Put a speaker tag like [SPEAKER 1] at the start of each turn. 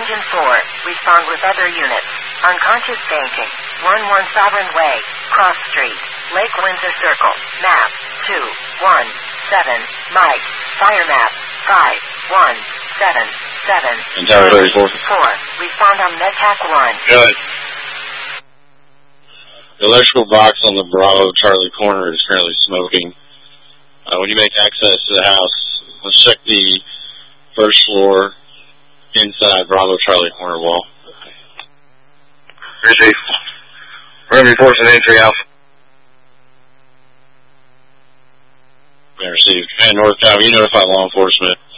[SPEAKER 1] Engine 4, respond with other units. Unconscious banking. 11 Sovereign Way, Cross Street, Lake Windsor Circle. Map 217. Mike. Fire map 5177.
[SPEAKER 2] And Tower 34.
[SPEAKER 1] 4. Respond on Medtac 1.
[SPEAKER 2] Good. The electrical box on the Bravo Charlie corner is currently smoking. When you make access to the house, let's check the first floor inside Bravo Charlie corner wall.
[SPEAKER 3] Receive. We're going to be forcing entry Alpha.
[SPEAKER 2] Received. Command North Tower, you notify law enforcement.